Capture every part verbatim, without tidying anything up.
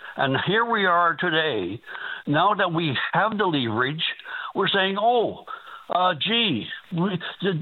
And here we are today. Now that we have the leverage, we're saying, oh, uh, gee, we,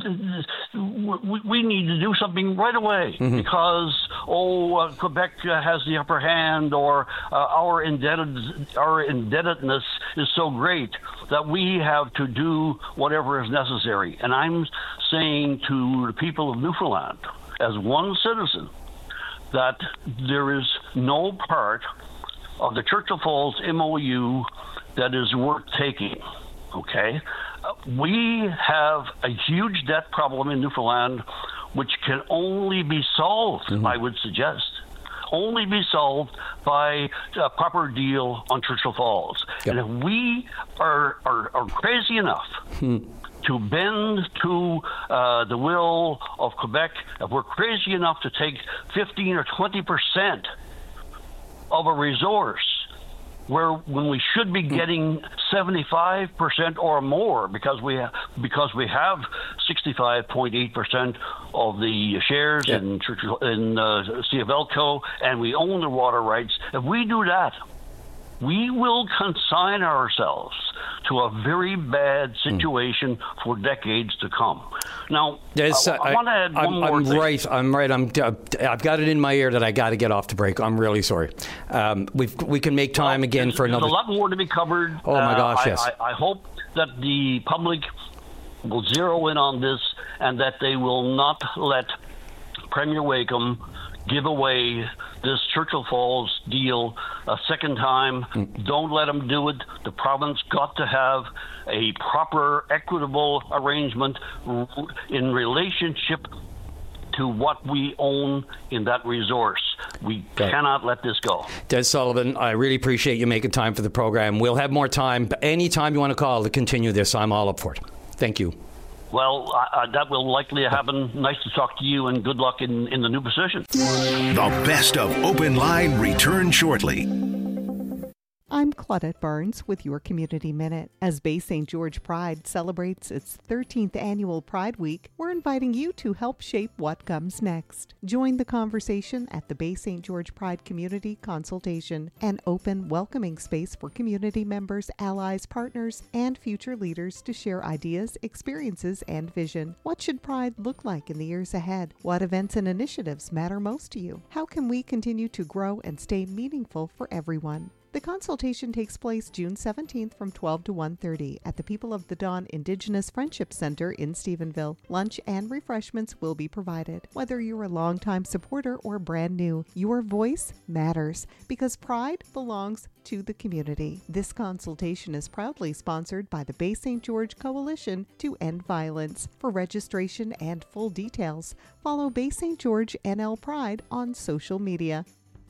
we, we need to do something right away mm-hmm. because, oh, uh, Quebec uh, has the upper hand, or uh, our, indebted, our indebtedness is so great that we have to do whatever is necessary. And I'm saying to the people of Newfoundland, as one citizen, that there is no part of the Churchill Falls M O U that is worth taking, okay? Uh, we have a huge debt problem in Newfoundland, which can only be solved, mm-hmm. I would suggest, only be solved by a proper deal on Churchill Falls. Yep. And if we are, are, are crazy enough hmm. to bend to uh, the will of Quebec, if we're crazy enough to take fifteen or twenty percent of a resource, where when we should be getting seventy-five percent or more, because we have, because we have sixty-five point eight percent of the shares yeah. in Churchill, in uh, C F L Co, and we own the water rights. If we do that, we will consign ourselves to a very bad situation mm. for decades to come. Now, There's, I, I, I want to add one I'm, more I'm thing. right. I'm right. I'm. Uh, I've got it in my ear that I got to get off the break. I'm really sorry. Um, we we can make time well, again for another. There's a lot more to be covered. Oh my gosh! Uh, yes. I, I, I hope that the public will zero in on this, and that they will not let Premier Wakeham give away this Churchill Falls deal a second time. Mm. Don't let them do it. The province got to have a proper, equitable arrangement in relationship to what we own in that resource. We okay. cannot let this go. Des Sullivan, I really appreciate you making time for the program. We'll have more time. Anytime you want to call to continue this, I'm all up for it. Thank you. Well, uh, that will likely happen. Nice to talk to you, and good luck in, in the new position. The best of Open Line returns shortly. I'm Claudette Barnes with your Community Minute. As Bay Saint George Pride celebrates its thirteenth annual Pride Week, we're inviting you to help shape what comes next. Join the conversation at the Bay Saint George Pride Community Consultation, an open, welcoming space for community members, allies, partners, and future leaders to share ideas, experiences, and vision. What should Pride look like in the years ahead? What events and initiatives matter most to you? How can we continue to grow and stay meaningful for everyone? The consultation takes place June seventeenth from twelve to one thirty at the People of the Dawn Indigenous Friendship Center in Stephenville. Lunch and refreshments will be provided. Whether you're a longtime supporter or brand new, your voice matters because pride belongs to the community. This consultation is proudly sponsored by the Bay Saint George Coalition to End Violence. For registration and full details, follow Bay Saint George N L Pride on social media.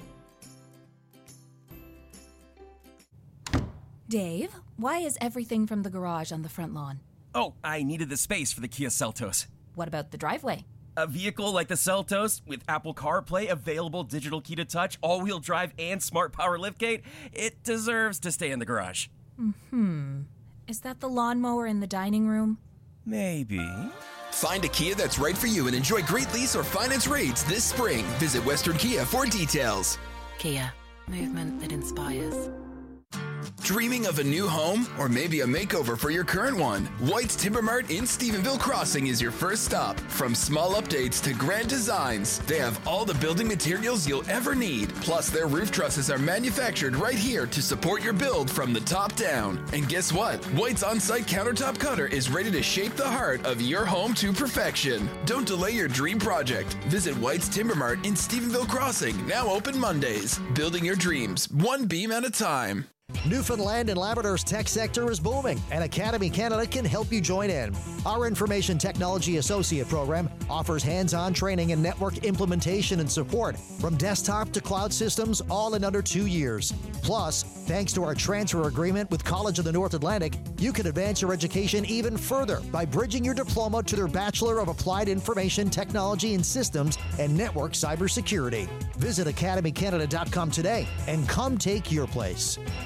Dave, why is everything from the garage on the front lawn? Oh, I needed the space for the Kia Seltos. What about the driveway? A vehicle like the Seltos with Apple CarPlay, available digital key to touch, all-wheel drive, and smart power liftgate, it deserves to stay in the garage. Hmm. Is that the lawnmower in the dining room? Maybe. Find a Kia that's right for you and enjoy great lease or finance rates this spring. Visit Western Kia for details. Kia, movement that inspires. Dreaming of a new home or maybe a makeover for your current one? White's Timber Mart in Stephenville Crossing is your first stop. From small updates to grand designs, they have all the building materials you'll ever need. Plus, their roof trusses are manufactured right here to support your build from the top down. And guess what? White's on-site countertop cutter is ready to shape the heart of your home to perfection. Don't delay your dream project. Visit White's Timber Mart in Stephenville Crossing, now open Mondays. Building your dreams, one beam at a time. Newfoundland and Labrador's tech sector is booming, and Academy Canada can help you join in. Our Information Technology Associate program offers hands-on training and network implementation and support from desktop to cloud systems, all in under two years. Plus, thanks to our transfer agreement with College of the North Atlantic, you can advance your education even further by bridging your diploma to their Bachelor of Applied Information Technology and Systems and Network Cybersecurity. Visit academy canada dot com today and come take your place.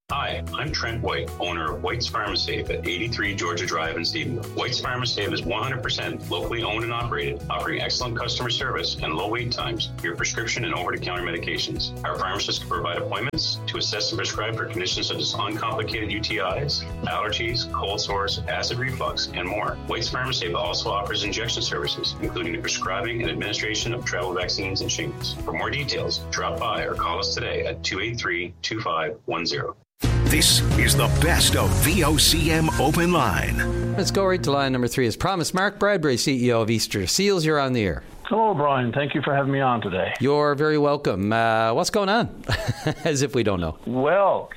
Hi, I'm Trent White, owner of White's Pharmasafe at eighty-three Georgia Drive in Stephenville. White's Pharmasafe is one hundred percent locally owned and operated, offering excellent customer service and low wait times for your prescription and over-the-counter medications. Our pharmacists can provide appointments to assess and prescribe for conditions such as uncomplicated U T Is, allergies, cold sores, acid reflux, and more. White's Pharmasafe also offers injection services, including the prescribing and administration of travel vaccines and shingles. For more details, drop by or call us today at two eight three, two five one zero. This is the best of V O C M Open Line. Let's go right to line number three. As promised, Mark Bradbury, C E O of Easter Seals, you're on the air. Hello, Brian. Thank you for having me on today. You're very welcome. Uh, what's going on? As if we don't know. Well,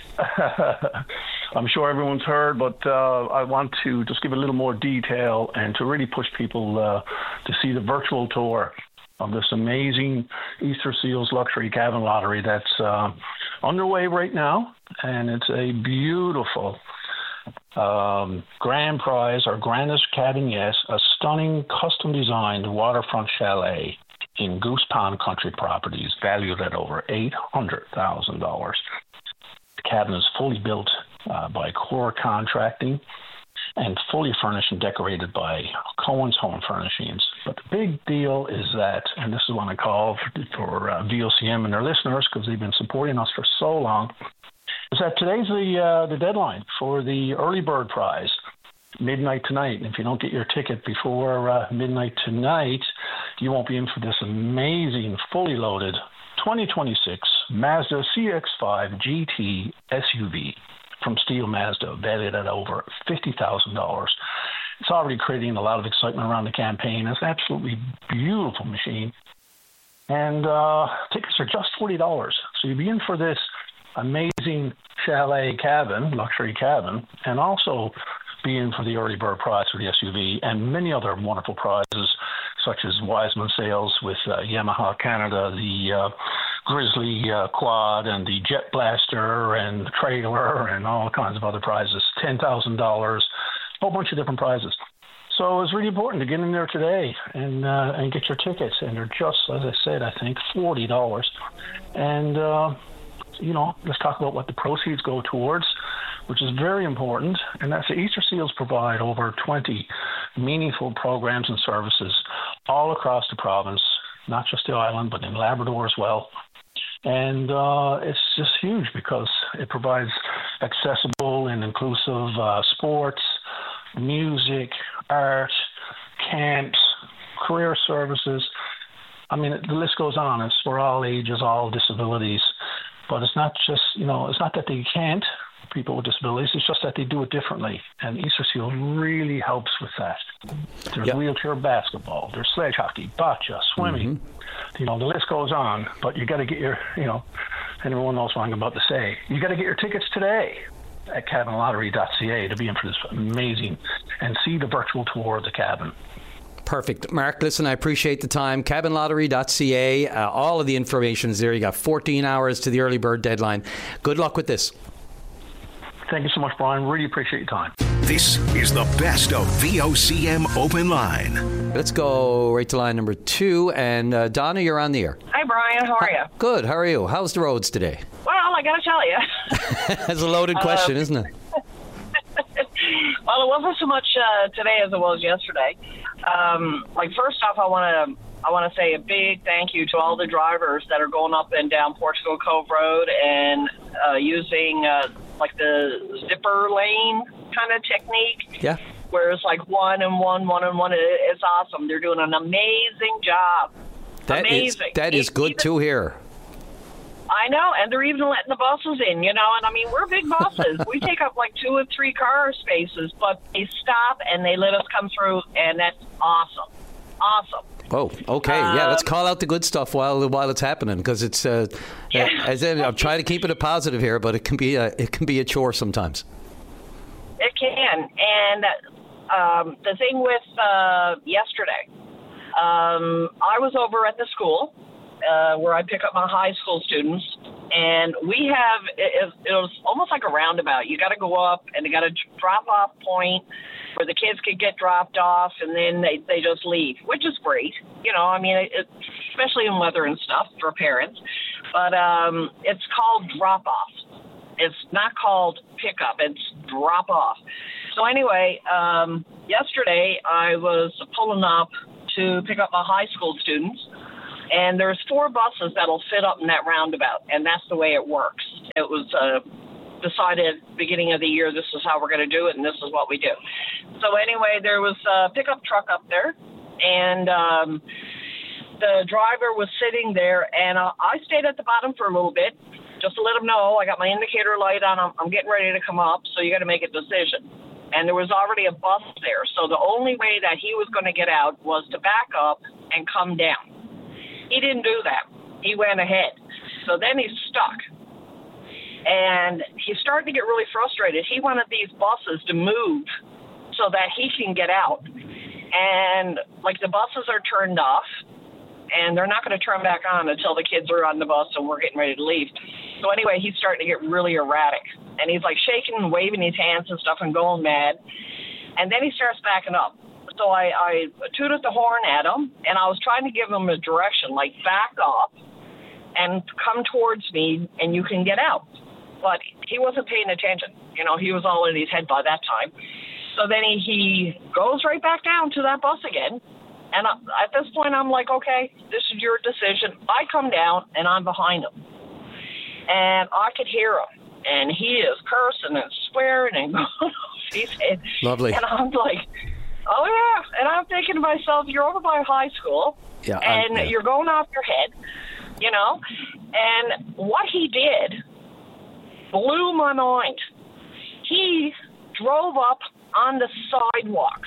I'm sure everyone's heard, but uh, I want to just give a little more detail and to really push people uh, to see the virtual tour of this amazing Easter Seals Luxury Cabin Lottery that's uh, underway right now. And it's a beautiful um, grand prize, our grandest cabin, yes, a stunning custom-designed waterfront chalet in Goose Pond Country Properties, valued at over eight hundred thousand dollars. The cabin is fully built uh, by Core Contracting and fully furnished and decorated by Cohen's Home Furnishings. But the big deal is that, and this is one I call for, for uh, V O C M and their listeners, because they've been supporting us for so long, is that today's the uh, the deadline for the early bird prize, midnight tonight. And if you don't get your ticket before uh, midnight tonight, you won't be in for this amazing, fully loaded twenty twenty-six Mazda C X five G T S U V from Steel Mazda, valued at over fifty thousand dollars. It's already creating a lot of excitement around the campaign. It's an absolutely beautiful machine. And uh, tickets are just forty dollars. So you'll be in for this amazing chalet cabin, luxury cabin, and also be in for the early bird prize for the S U V and many other wonderful prizes, such as Wiseman Sales with uh, Yamaha Canada, the uh, Grizzly uh, Quad, and the Jet Blaster, and the trailer, and all kinds of other prizes, ten thousand dollars, a whole bunch of different prizes. So it's really important to get in there today and uh, and get your tickets. And they're just, as I said, I think forty dollars. And, uh, you know, let's talk about what the proceeds go towards, which is very important. And that's the Easter Seals provide over twenty meaningful programs and services all across the province, not just the island, but in Labrador as well. And uh, it's just huge because it provides accessible and inclusive uh, sports, music, art, camps, career services. I mean, the list goes on. It's for all ages, all disabilities. But it's not just, you know, it's not that they can't, people with disabilities, it's just that they do it differently. And Easter Seal really helps with that. There's yep. wheelchair basketball, there's sledge hockey, bocce, swimming. Mm-hmm. You know, the list goes on, but you got to get your, you know, and everyone knows what I'm about to say. You got to get your tickets today at cabin lottery dot c a to be in for this amazing and see the virtual tour of the cabin. Perfect. Mark, listen, I appreciate the time. cabin lottery dot c a, uh, all of the information is there. You got fourteen hours to the early bird deadline. Good luck with this. Thank you so much, Brian. Really appreciate your time. This is the best of V O C M Open Line. Let's go right to line number two. And uh, Donna, you're on the air. Hi, Brian. How are you? Good. How are you? How's the roads today? Well, I got to tell you. That's a loaded question, um, isn't it? Well, it wasn't so much uh, today as it was yesterday. Um, like, first off, I want to I want to say a big thank you to all the drivers that are going up and down Portugal Cove Road and uh, using uh, like the zipper lane kind of technique. Yeah. Where it's like one and one, one and one. It's awesome. They're doing an amazing job. That amazing. Is, that is good to hear. I know, and they're even letting the buses in, you know, and I mean, we're big buses. We take up like two or three car spaces, but they stop and they let us come through, and that's awesome. Awesome. Oh, okay. Um, yeah, let's call out the good stuff while while it's happening, because it's. Uh, yeah. As in, I'm trying to keep it a positive here, but it can be a it can be a chore sometimes. It can, and um, the thing with uh, yesterday, um, I was over at the school uh, where I pick up my high school students, and we have it, it was almost like a roundabout. You got to go up, and you got a drop off point where the kids could get dropped off, and then they, they just leave, which is great. You know, I mean, it, especially in weather and stuff for parents. But um, it's called drop-off. It's not called pickup. It's drop off. So anyway, um, yesterday I was pulling up to pick up my high school students, and there's four buses that'll fit up in that roundabout, and that's the way it works. It was uh, decided beginning of the year, this is how we're going to do it, and this is what we do. So anyway, there was a pickup truck up there, and um, the driver was sitting there, and uh, I stayed at the bottom for a little bit just to let him know I got my indicator light on. I'm, I'm getting ready to come up, so you got to make a decision. And there was already a bus there, so the only way that he was going to get out was to back up and come down. He didn't do that. He went ahead. So then he's stuck. And he's starting to get really frustrated. He wanted these buses to move so that he can get out. And, like, the buses are turned off, and they're not going to turn back on until the kids are on the bus and we're getting ready to leave. So anyway, he's starting to get really erratic. And he's, like, shaking and waving his hands and stuff and going mad. And then he starts backing up. So I, I tooted the horn at him, and I was trying to give him a direction, like back up and come towards me, and you can get out. But he wasn't paying attention. You know, he was all in his head by that time. So then he, he goes right back down to that bus again. And I, at this point, I'm like, okay, this is your decision. I come down, and I'm behind him. And I could hear him. And he is cursing and swearing and going off his head. Lovely. And I'm like, oh, yeah. And I'm thinking to myself, you're over by high school, yeah, and yeah. you're going off your head, you know. And what he did blew my mind. He drove up on the sidewalk.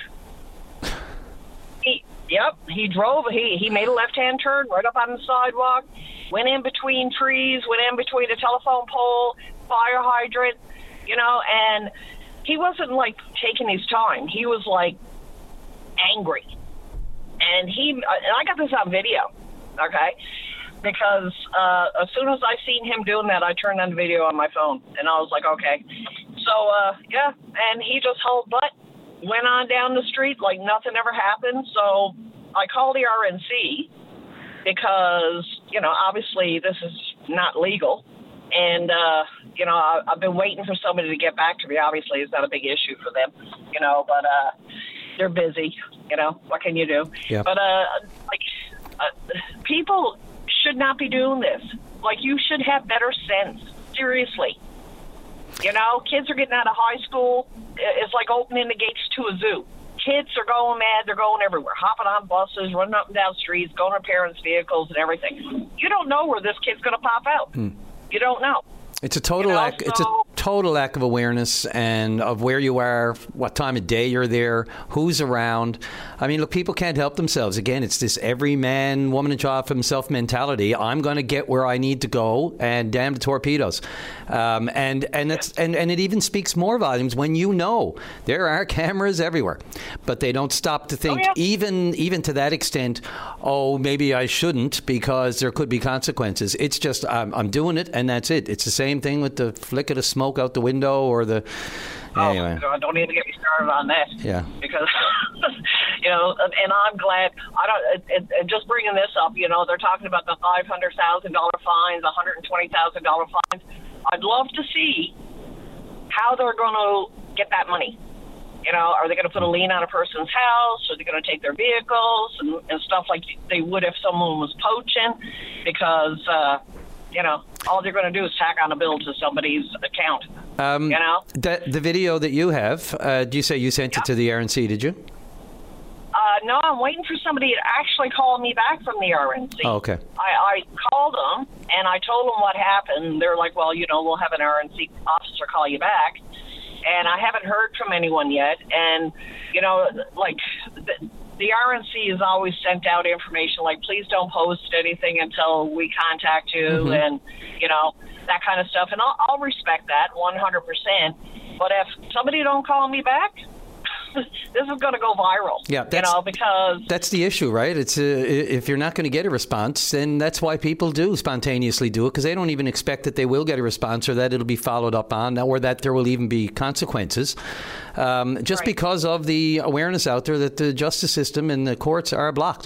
He, yep, he drove. He, he made a left-hand turn right up on the sidewalk, went in between trees, went in between a telephone pole, fire hydrant, you know, and he wasn't, like, taking his time. He was, like, angry. And he, and I got this on video, okay? Because uh, as soon as I seen him doing that, I turned on the video on my phone, and I was like, okay. So, uh, yeah, and he just held butt, went on down the street like nothing ever happened. So I called the R N C because, you know, obviously this is not legal. And, uh, you know, I, I've been waiting for somebody to get back to me. Obviously, it's not a big issue for them, you know, but uh, they're busy, you know. What can you do? Yeah. But, uh, like, uh, people should not be doing this. Like, you should have better sense. Seriously. You know, kids are getting out of high school. It's like opening the gates to a zoo. Kids are going mad. They're going everywhere, hopping on buses, running up and down streets, going to parents' vehicles and everything. You don't know where this kid's going to pop out. Mm. You don't know. It's a total you know, lack. so, it's a total lack of awareness and of where you are, what time of day you're there, who's around. I mean, look, people can't help themselves. Again, it's this every man, woman, and child for himself mentality. I'm going to get where I need to go, and damn the torpedoes. Um, and and that's and, and it even speaks more volumes when you know there are cameras everywhere, but they don't stop to think, oh, yeah. even even to that extent. Oh, maybe I shouldn't because there could be consequences. It's just I'm, I'm doing it, and that's it. It's the same thing with the flick of the smoke out the window or the. Oh, anyway. God, don't even get me started on that. Yeah. Because, you know, and I'm glad, I don't, it, it, just bringing this up, you know, they're talking about the five hundred thousand dollars fines, one hundred twenty thousand dollars fines. I'd love to see how they're going to get that money. You know, are they going to put a lien on a person's house? Are they going to take their vehicles and, and stuff like they would if someone was poaching? Because, uh, you know, all they're going to do is tack on a bill to somebody's account. Um, you know? The, the video that you have, uh, do you say you sent yeah. it to the R N C, did you? Uh, no, I'm waiting for somebody to actually call me back from the R N C. Oh, okay. I, I called them, and I told them what happened. They're like, well, you know, we'll have an R N C officer call you back. And I haven't heard from anyone yet. And, you know, like, the, the R N C has always sent out information like, please don't post anything until we contact you, mm-hmm. and, you know, that kind of stuff. And I'll, I'll respect that one hundred percent. But if somebody don't call me back, this is going to go viral. Yeah, that's, you know, because that's the issue, right? It's uh, if you're not going to get a response, then that's why people do spontaneously do it, because they don't even expect that they will get a response or that it'll be followed up on or that there will even be consequences. Um, just right. because of the awareness out there that the justice system and the courts are blocked.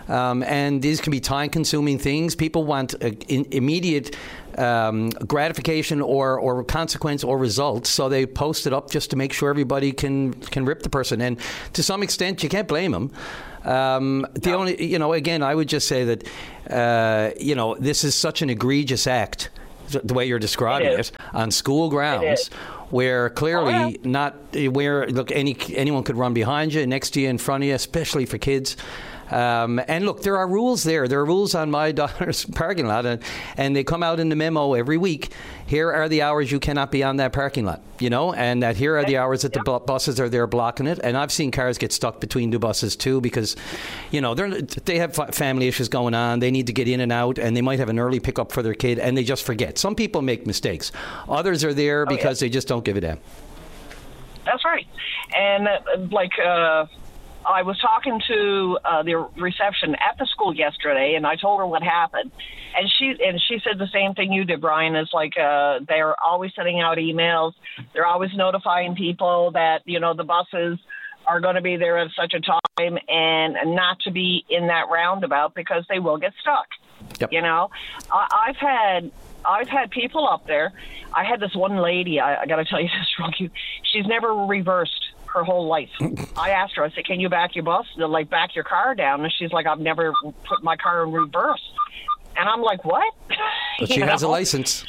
Um, and these can be time-consuming things. People want uh, in, immediate um, gratification or, or consequence or results, so they post it up just to make sure everybody can, can rip the person. And to some extent, you can't blame them. Um, the no. only, you know, again, I would just say that, uh, you know, this is such an egregious act, the way you're describing it, it on school grounds, where clearly oh, yeah. not where look any anyone could run behind you, next to you, in front of you, especially for kids. Um, and look, there are rules there. There are rules on my daughter's parking lot, and, and they come out in the memo every week. Here are the hours you cannot be on that parking lot, you know, and that here are the hours that the bu- buses are there blocking it. And I've seen cars get stuck between two buses too because, you know, they're, they have family issues going on. They need to get in and out, and they might have an early pickup for their kid, and they just forget. Some people make mistakes. Others are there because oh, yeah. they just don't give a damn. That's right. And uh, like... Uh I was talking to uh, the reception at the school yesterday, and I told her what happened, and she and she said the same thing you did, Brian. Is like uh, they're always sending out emails. They're always notifying people that you know the buses are going to be there at such a time, and not to be in that roundabout because they will get stuck. Yep. You know, I, I've had. I've had people up there. I had this one lady. I, I got to tell you this real cute. She's never reversed her whole life. I asked her, I said, can you back your bus, like back your car down? And she's like, I've never put my car in reverse. And I'm like, what? But she has know? a license.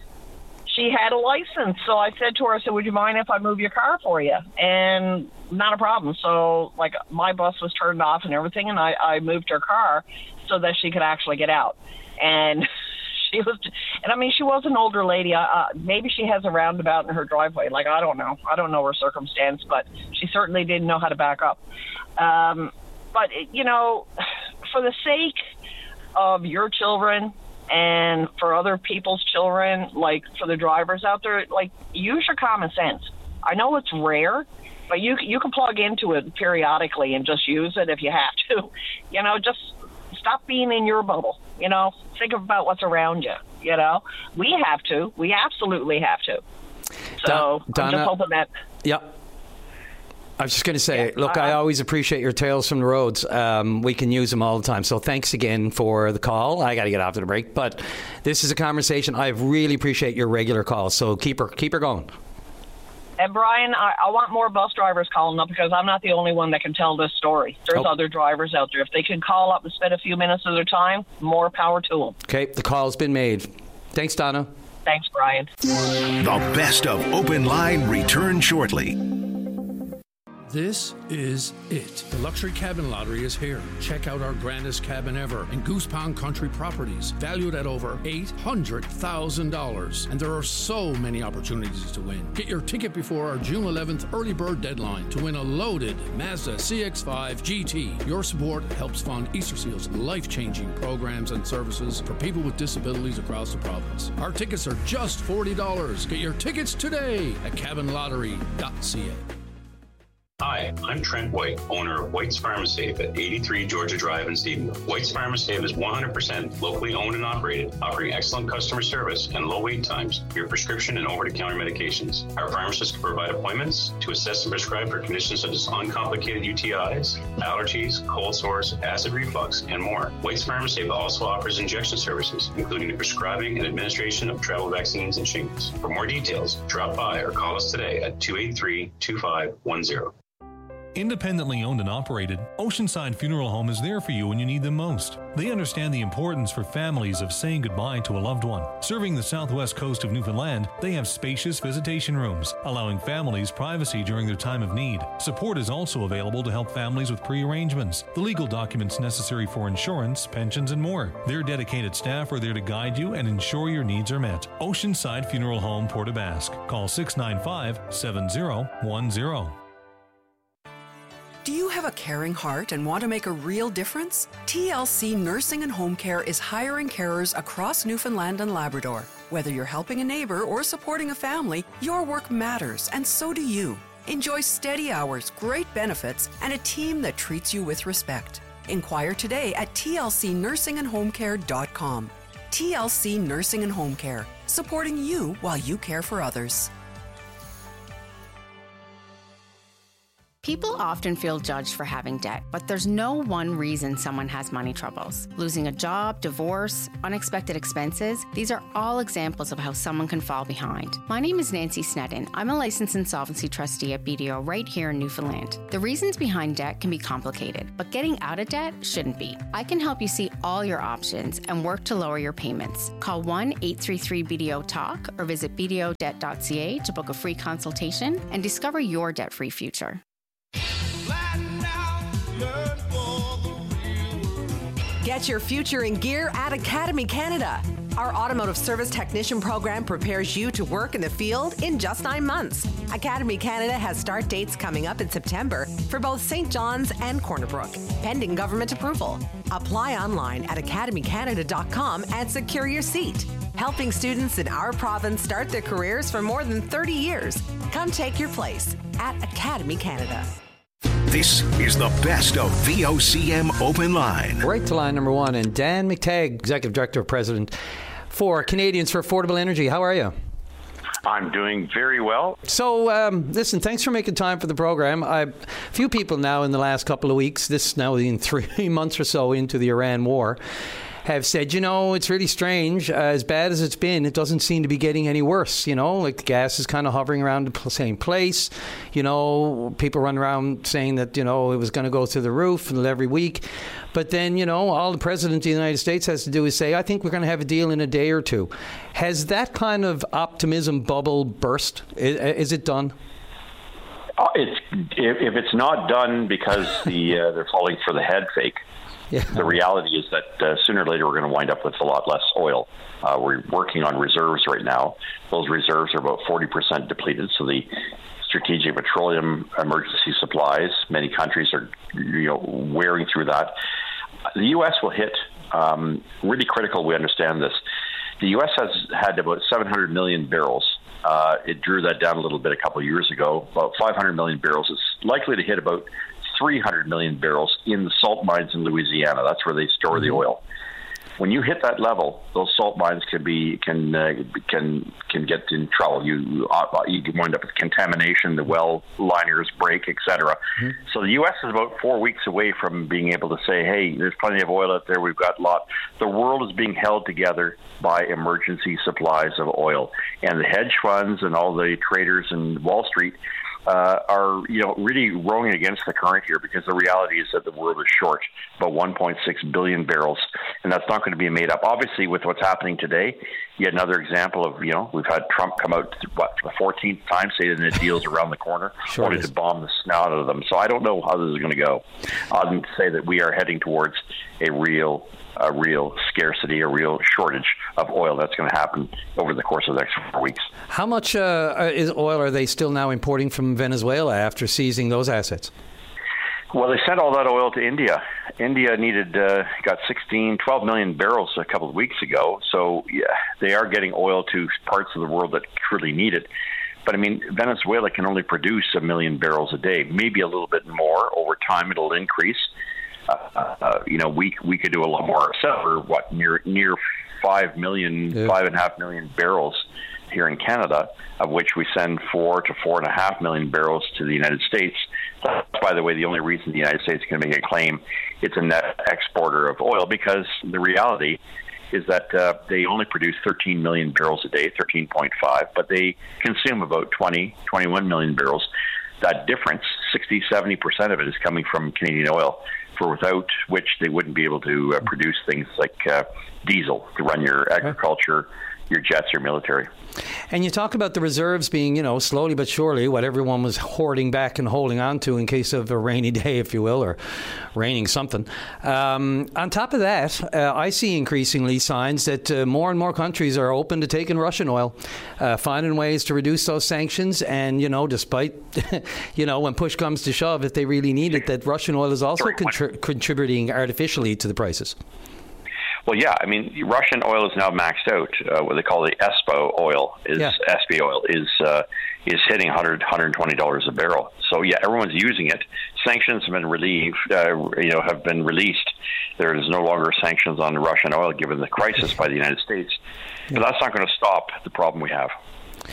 She had a license. So I said to her, I said, would you mind if I move your car for you? And not a problem. So like my bus was turned off and everything, and I, I moved her car so that she could actually get out. And she was, and I mean, she was an older lady. Uh, maybe she has a roundabout in her driveway. Like, I don't know. I don't know her circumstance, but she certainly didn't know how to back up. Um, but, you know, for the sake of your children and for other people's children, like for the drivers out there, like, use your common sense. I know it's rare, but you you can plug into it periodically and just use it if you have to. You know, just stop being in your bubble. You know, think about what's around you. You know, we have to. We absolutely have to. So Donna, I'm just hoping that. Yeah. I was just going to say, yeah, look, uh, I always appreciate your tales from the roads. Um, we can use them all the time. So thanks again for the call. I got to get after the break, but this is a conversation. I really appreciate your regular calls. So keep her, keep her going. And Brian, I, I want more bus drivers calling up because I'm not the only one that can tell this story. There's oh. other drivers out there. If they can call up and spend a few minutes of their time, more power to them. Okay, the call's been made. Thanks, Donna. Thanks, Brian. The best of Open Line returns shortly. This is it. The Luxury Cabin Lottery is here. Check out our grandest cabin ever in Goose Pond Country Properties, valued at over eight hundred thousand dollars. And there are so many opportunities to win. Get your ticket before our June eleventh early bird deadline to win a loaded Mazda C X five G T. Your support helps fund Easter Seal's life-changing programs and services for people with disabilities across the province. Our tickets are just forty dollars. Get your tickets today at cabin lottery dot c a. Hi, I'm Trent White, owner of White's Pharmasafe at eighty-three Georgia Drive in Stephenville. White's Pharmasafe is one hundred percent locally owned and operated, offering excellent customer service and low wait times for your prescription and over-the-counter medications. Our pharmacists can provide appointments to assess and prescribe for conditions such as uncomplicated U T Is, allergies, cold sores, acid reflux, and more. White's Pharmasafe also offers injection services, including the prescribing and administration of travel vaccines and shingles. For more details, drop by or call us today at two eight three, two five one zero. Independently owned and operated, Oceanside Funeral Home is there for you when you need them most. They understand the importance for families of saying goodbye to a loved one. Serving the southwest coast of Newfoundland, they have spacious visitation rooms, allowing families privacy during their time of need. Support is also available to help families with pre-arrangements, the legal documents necessary for insurance, pensions, and more. Their dedicated staff are there to guide you and ensure your needs are met. Oceanside Funeral Home, Port aux Basques. Call six nine five, seven zero one zero. Do you have a caring heart and want to make a real difference? T L C Nursing and Home Care is hiring carers across Newfoundland and Labrador. Whether you're helping a neighbor or supporting a family, your work matters, and so do you. Enjoy steady hours, great benefits, and a team that treats you with respect. Inquire today at T L C nursing and home care dot com. T L C Nursing and Home Care, supporting you while you care for others. People often feel judged for having debt, but there's no one reason someone has money troubles. Losing a job, divorce, unexpected expenses, these are all examples of how someone can fall behind. My name is Nancy Sneddon. I'm a licensed insolvency trustee at B D O right here in Newfoundland. The reasons behind debt can be complicated, but getting out of debt shouldn't be. I can help you see all your options and work to lower your payments. Call one eight three three B D O talk or visit b d o debt dot c a to book a free consultation and discover your debt-free future. Get your future in gear at Academy Canada. Our automotive service technician program prepares you to work in the field in just nine months. Academy Canada has start dates coming up in September for both Saint John's and Corner Brook, pending government approval. Apply online at academy canada dot com and secure your seat. Helping students in our province start their careers for more than thirty years. Come take your place at Academy Canada. This is the best of V O C M Open Line. Right to line number one. And Dan McTagg, Executive Director of President for Canadians for Affordable Energy. How are you? I'm doing very well. So, um, listen, thanks for making time for the program. A few people now in the last couple of weeks, this is now in three months or so into the Iran war, have said, you know, it's really strange. Uh, as bad as it's been, it doesn't seem to be getting any worse. You know, like the gas is kind of hovering around the same place. You know, people run around saying that, you know, it was going to go through the roof every week. But then, you know, all the president of the United States has to do is say, I think we're going to have a deal in a day or two. Has that kind of optimism bubble burst? Is, is it done? Uh, it's if, if it's not done because the uh, they're falling for the head fake. Yeah. The reality is that uh, sooner or later we're going to wind up with a lot less oil. Uh, we're working on reserves right now. Those reserves are about forty percent depleted. So the strategic petroleum emergency supplies, many countries are, you know, wearing through that. The U S will hit um, really critical. We understand this. The U S has had about seven hundred million barrels. Uh, it drew that down a little bit a couple of years ago. About five hundred million barrels. It's likely to hit about three hundred million barrels in the salt mines in Louisiana. That's where they store the oil. When you hit that level, those salt mines can be can uh, can can get in trouble. You uh, you wind up with contamination. The well liners break, et cetera. Mm-hmm. So the U S is about four weeks away from being able to say, "Hey, there's plenty of oil out there. We've got a lot." The world is being held together by emergency supplies of oil, and the hedge funds and all the traders in Wall Street Uh, are, you know, really rowing against the current here, because the reality is that the world is short about one point six billion barrels, and that's not going to be made up. Obviously, with what's happening today, yet another example of, you know, we've had Trump come out, what, for the fourteenth time, saying that the deal's around the corner, sure only to bomb the snout out of them. So I don't know how this is going to go, other than to say that we are heading towards a real a real scarcity, a real shortage of oil that's going to happen over the course of the next four weeks. How much uh, is oil are they still now importing from Venezuela after seizing those assets? Well, they sent all that oil to India. India needed, uh, got sixteen, twelve million barrels a couple of weeks ago. So yeah, they are getting oil to parts of the world that truly need it. But I mean, Venezuela can only produce a million barrels a day, maybe a little bit more. Over time, it'll increase. Uh, uh, you know, we we could do a lot more ourselves. We're what near near five million, yeah. five and a half million barrels here in Canada, of which we send four to four and a half million barrels to the United States. That's, by the way, the only reason the United States can make a claim it's a net exporter of oil, because the reality is that uh, they only produce thirteen million barrels a day, thirteen point five, but they consume about twenty, twenty-one million barrels. That difference, sixty, seventy percent of it is coming from Canadian oil, for without which they wouldn't be able to uh, produce things like uh, diesel to run your agriculture, your jets, your military. And you talk about the reserves being, you know, slowly but surely what everyone was hoarding back and holding on to in case of a rainy day, if you will, or raining something. Um, on top of that, uh, I see increasingly signs that uh, more and more countries are open to taking Russian oil, uh, finding ways to reduce those sanctions. And, you know, despite, you know, when push comes to shove, if they really need it, that Russian oil is also contri- contributing artificially to the prices. Well, yeah, I mean, Russian oil is now maxed out. Uh, what they call the E S P O oil is yeah. S P oil is uh, is hitting one hundred, one hundred twenty dollars a barrel. So yeah, everyone's using it. Sanctions have been relieved, uh, you know, have been released. There is no longer sanctions on Russian oil given the crisis by the United States. But that's not going to stop the problem we have.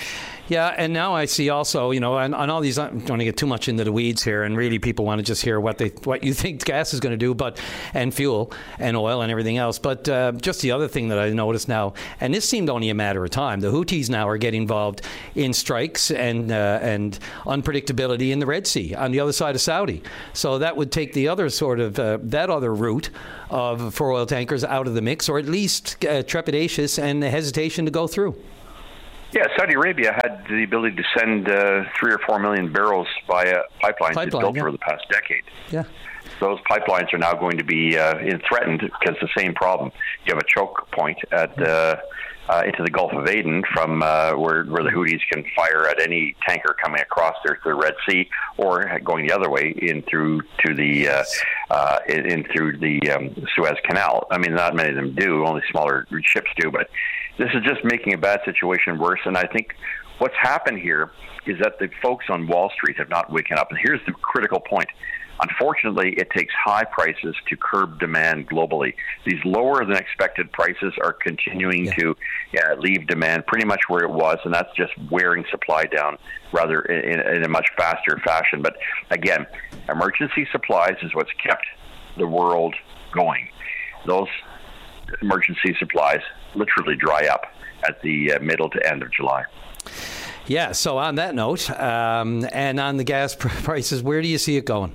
Yeah, and now I see also, you know, and on all these, I don't want to get too much into the weeds here, and really people want to just hear what they, what you think gas is going to do, but and fuel and oil and everything else. But uh, just the other thing that I noticed now, and this seemed only a matter of time, the Houthis now are getting involved in strikes and uh, and unpredictability in the Red Sea on the other side of Saudi. So that would take the other sort of uh, that other route of for oil tankers out of the mix, or at least uh, trepidatious and hesitation to go through. Yeah, Saudi Arabia had the ability to send uh, three or four million barrels via pipelines Pipeline, built yeah. over the past decade. Yeah. Those pipelines are now going to be uh, in threatened because the same problem. You have a choke point at uh, uh, into the Gulf of Aden from uh, where where the Houthis can fire at any tanker coming across there to the Red Sea, or going the other way in through to the uh, uh, in, in through the um, Suez Canal. I mean, not many of them do; only smaller ships do. But this is just making a bad situation worse. And I think what's happened here is that the folks on Wall Street have not waken up. And here's the critical point. Unfortunately, it takes high prices to curb demand globally. These lower than expected prices are continuing yeah. to yeah, leave demand pretty much where it was, and that's just wearing supply down rather in, in a much faster fashion. But again, emergency supplies is what's kept the world going. Those emergency supplies literally dry up at the uh, middle to end of July. Yeah, so on that note, um, and on the gas prices, where do you see it going?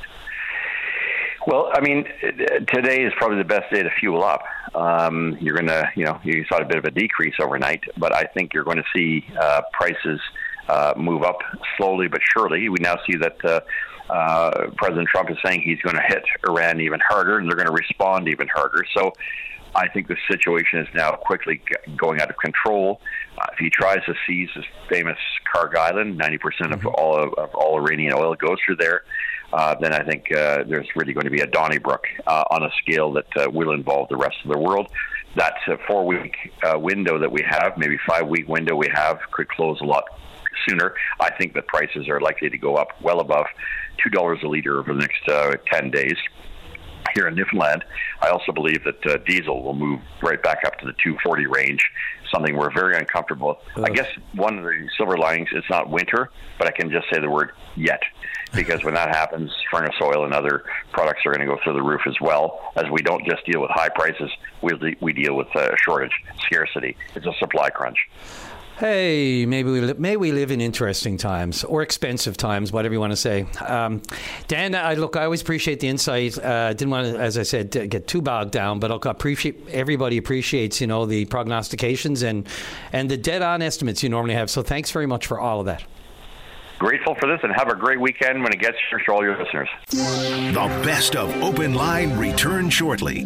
Well, I mean, today is probably the best day to fuel up. Um, you're going to, you know, you saw a bit of a decrease overnight, but I think you're going to see uh, prices uh, move up slowly but surely. We now see that uh, uh, President Trump is saying he's going to hit Iran even harder, and they're going to respond even harder. So I think the situation is now quickly going out of control. Uh, if he tries to seize this famous Karg Island, ninety percent of all of, of all Iranian oil goes through there. Uh, then I think uh, there's really going to be a Donnybrook uh, on a scale that uh, will involve the rest of the world. That uh, four-week uh, window that we have, maybe five-week window we have, could close a lot sooner. I think that prices are likely to go up well above two dollars a litre over the next uh, ten days. Here in Newfoundland, I also believe that uh, diesel will move right back up to the two forty range, something we're very uncomfortable with. I guess one of the silver linings, it's not winter, but I can just say the word yet, because when that happens, furnace oil and other products are going to go through the roof as well, as we don't just deal with high prices, we, de- we deal with uh, shortage, scarcity. It's a supply crunch. Hey, maybe we li- may we live in interesting times or expensive times, whatever you want to say. Um, Dan, I look, I always appreciate the insight. Uh, didn't want to, as I said, to get too bogged down, but look, I appreciate everybody appreciates, you know, the prognostications and and the dead-on estimates you normally have. So thanks very much for all of that. Grateful for this, and have a great weekend when it gets here to all your listeners. The best of Open Line returns shortly.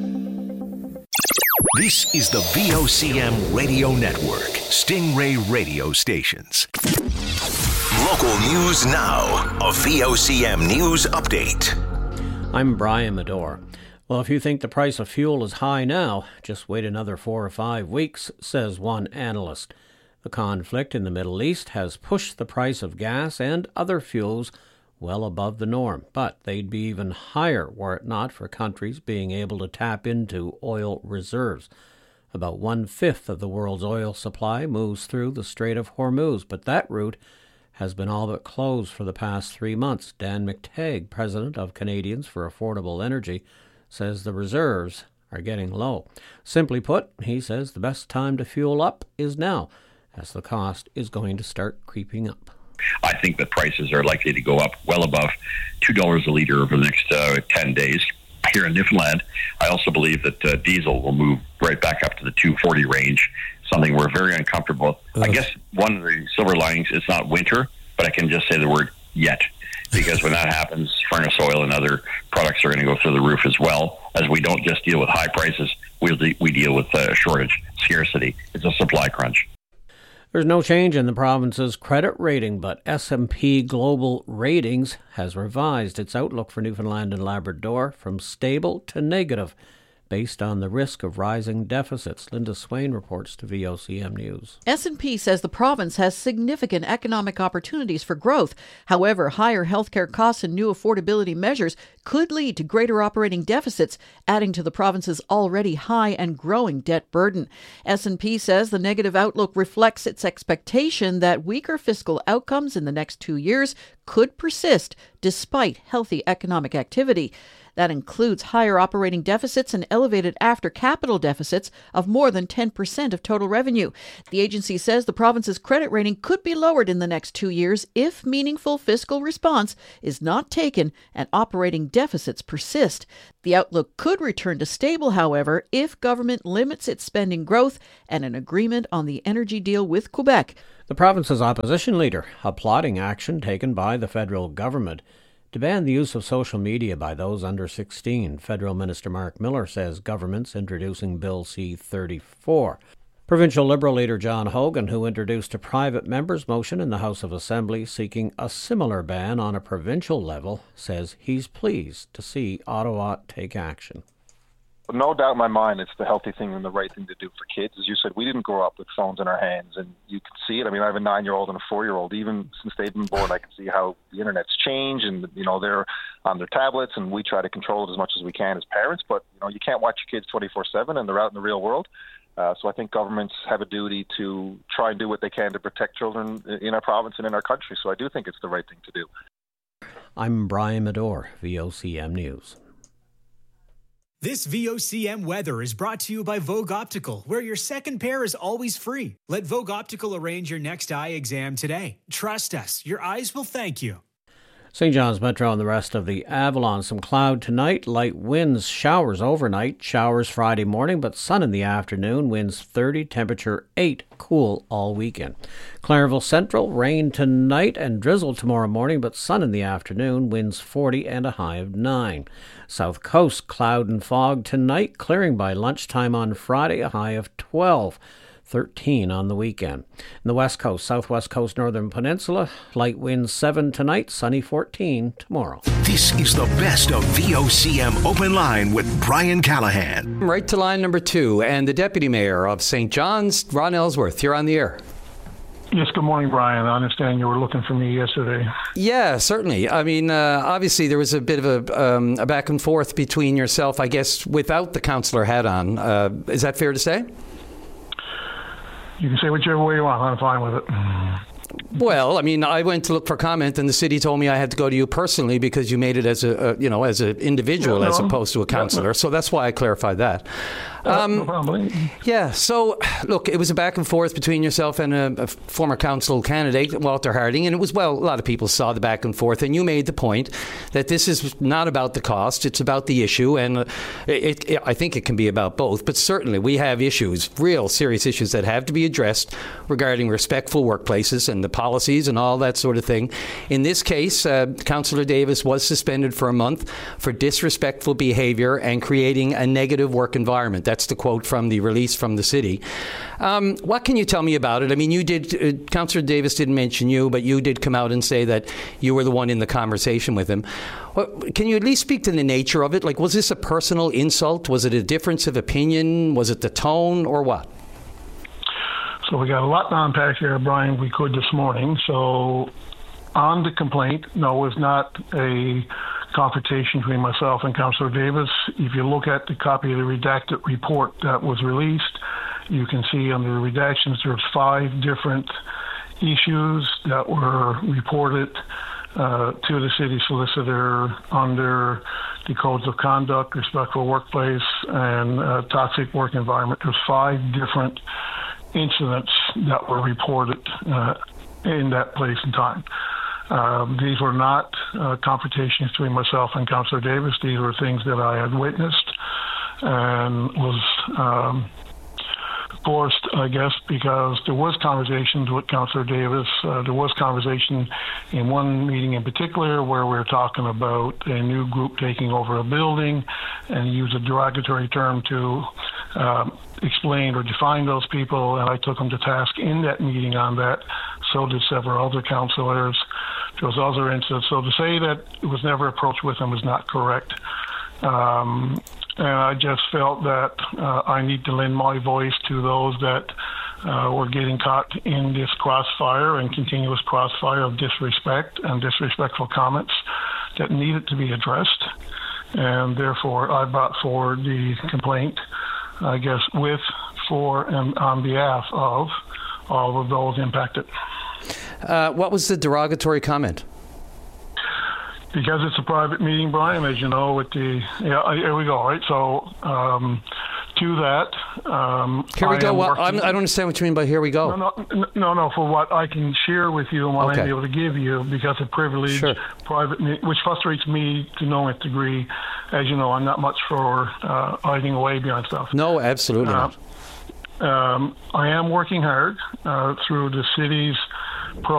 This is the V O C M Radio Network, Stingray Radio Stations. Local news now, a V O C M News Update. I'm Brian Medore. Well, if you think the price of fuel is high now, just wait another four or five weeks, says one analyst. The conflict in the Middle East has pushed the price of gas and other fuels well above the norm, but they'd be even higher were it not for countries being able to tap into oil reserves. About one-fifth of the world's oil supply moves through the Strait of Hormuz, but that route has been all but closed for the past three months. Dan McTagg, president of Canadians for Affordable Energy, says the reserves are getting low. Simply put, he says the best time to fuel up is now, as the cost is going to start creeping up. I think that prices are likely to go up well above two dollars a litre over the next uh, ten days. Here in Newfoundland, I also believe that uh, diesel will move right back up to the two forty range, something we're very uncomfortable with. I guess one of the silver linings, it's not winter, but I can just say the word yet, because when that happens, furnace oil and other products are going to go through the roof as well, as we don't just deal with high prices, we, de- we deal with uh, shortage, scarcity. It's a supply crunch. There's no change in the province's credit rating, but S and P Global Ratings has revised its outlook for Newfoundland and Labrador from stable to negative based on the risk of rising deficits. Linda Swain reports to V O C M News. S and P says the province has significant economic opportunities for growth. However, higher healthcare costs and new affordability measures could lead to greater operating deficits, adding to the province's already high and growing debt burden. S and P says the negative outlook reflects its expectation that weaker fiscal outcomes in the next two years could persist despite healthy economic activity. That includes higher operating deficits and elevated after-capital deficits of more than ten percent of total revenue. The agency says the province's credit rating could be lowered in the next two years if meaningful fiscal response is not taken and operating deficits persist. The outlook could return to stable, however, if government limits its spending growth and an agreement on the energy deal with Quebec. The province's opposition leader applauding action taken by the federal government to ban the use of social media by those under sixteen. Federal Minister Mark Miller says government's introducing Bill C thirty-four. Provincial Liberal leader John Hogan, who introduced a private member's motion in the House of Assembly seeking a similar ban on a provincial level, says he's pleased to see Ottawa take action. No doubt in my mind it's the healthy thing and the right thing to do for kids. As you said, we didn't grow up with phones in our hands, and you can see it. I mean, I have a nine-year-old and a four-year-old. Even since they've been born, I can see how the internet's changed, and, you know, they're on their tablets, and we try to control it as much as we can as parents. But, you know, you can't watch your kids twenty-four seven, and they're out in the real world. Uh, so I think governments have a duty to try and do what they can to protect children in our province and in our country. So I do think it's the right thing to do. I'm Brian Medore, V O C M News. This V O C M weather is brought to you by Vogue Optical, where your second pair is always free. Let Vogue Optical arrange your next eye exam today. Trust us, your eyes will thank you. Saint John's Metro and the rest of the Avalon. Some cloud tonight, light winds, showers overnight, showers Friday morning, but sun in the afternoon, winds thirty, temperature eight, cool all weekend. Clareville Central, rain tonight and drizzle tomorrow morning, but sun in the afternoon, winds forty and a high of nine. South Coast, cloud and fog tonight, clearing by lunchtime on Friday, a high of twelve. thirteen on the weekend. In the West Coast, Southwest Coast, Northern Peninsula, light winds seven tonight, sunny fourteen tomorrow. This is the best of V O C M Open Line with Brian Callahan. Right to line number two, and the Deputy Mayor of Saint John's, Ron Ellsworth. You're on the air. Yes, good morning, Brian. I understand you were looking for me yesterday. Yeah, certainly. I mean, uh, obviously there was a bit of a, um, a back and forth between yourself, I guess, without the councillor hat on. Uh, is that fair to say? You can say whichever way you want. I'm fine with it. Well, I mean, I went to look for comment, and the city told me I had to go to you personally because you made it as a, a you know, as an individual yeah, no, as opposed to a councillor. Yeah, no. So that's why I clarified that. Um, uh, no yeah. So, look, it was a back and forth between yourself and a, a former council candidate, Walter Harding, and it was, well, a lot of people saw the back and forth, and you made the point that this is not about the cost, it's about the issue, and it, it, I think it can be about both, but certainly we have issues, real serious issues that have to be addressed regarding respectful workplaces and the policies and all that sort of thing. In this case, uh, Councillor Davis was suspended for a month for disrespectful behaviour and creating a negative work environment. That's the quote from the release from the city. Um, what can you tell me about it? I mean, you did, uh, Councillor Davis didn't mention you, but you did come out and say that you were the one in the conversation with him. Well, can you at least speak to the nature of it? Like, was this a personal insult? Was it a difference of opinion? Was it the tone or what? So we got a lot to unpack here, Brian, we could this morning. So on the complaint, no, it was not a confrontation between myself and Councillor Davis. If you look at the copy of the redacted report that was released, you can see under the redactions there's five different issues that were reported uh, to the city solicitor under the codes of conduct, respectful workplace, and uh, toxic work environment. There's five different incidents that were reported uh, in that place and time. Um, these were not uh, confrontations between myself and Councillor Davis. These were things that I had witnessed and was um, forced, I guess, because there was conversations with Councillor Davis. Uh, there was conversation in one meeting in particular where we were talking about a new group taking over a building, and he used a derogatory term to um, explain or define those people, and I took him to task in that meeting on that. So did several other councillors. There was other incidents. So to say that it was never approached with him is not correct. Um, and I just felt that uh, I need to lend my voice to those that uh, were getting caught in this crossfire and continuous crossfire of disrespect and disrespectful comments that needed to be addressed. And therefore, I brought forward the complaint, I guess, with, for, and on behalf of all of those impacted. Uh, what was the derogatory comment? Because it's a private meeting, Brian, as you know, with the, yeah, here we go, right? So, um, to that, um, here we I go. Well, working, I'm, I don't understand what you mean by here we go. No, no, no, no, for what I can share with you and what Okay. I'm able to give you, because of privilege, Sure. private, me- which frustrates me to no degree. As you know, I'm not much for uh, hiding away behind stuff. No, absolutely Uh, not. Um, I am working hard uh, through the city's